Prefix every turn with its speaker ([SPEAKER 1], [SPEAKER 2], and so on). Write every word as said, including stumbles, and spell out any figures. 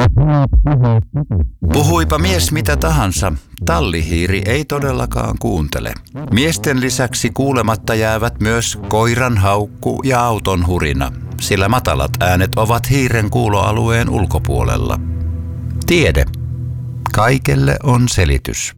[SPEAKER 1] Puhuipa mies mitä tahansa, tallihiiri ei todellakaan kuuntele. Miesten lisäksi kuulematta jäävät myös koiran haukku ja auton hurina, sillä matalat äänet ovat hiiren kuuloalueen ulkopuolella. Tiede. Kaikelle on selitys.